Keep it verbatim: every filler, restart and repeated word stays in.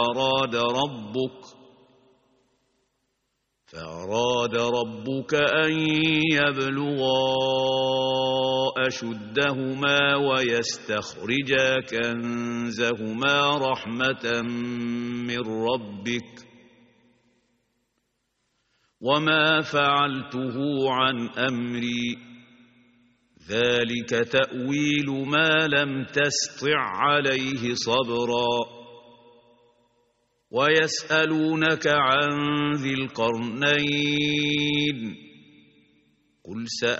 فأراد ربك فأراد ربك أن يبلغا أشدهما ويستخرجا كنزهما رحمة من ربك وما فعلته عن أمري ذلك تأويل ما لم تسطع عليه صبرا ويسألونك عن ذي القرنين قل سأ